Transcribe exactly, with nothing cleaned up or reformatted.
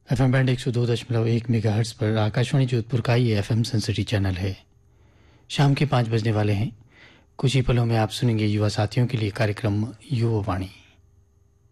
F M band एक सौ दो दशमलव एक मेगा हर्ट्स पर आकाशवाणी जोधपुर का ये एफ एम सनसिटी चैनल है। शाम के पाँच बजने वाले हैं। कुछ ही पलों में आप सुनेंगे युवा साथियों के लिए कार्यक्रम युवा वाणी।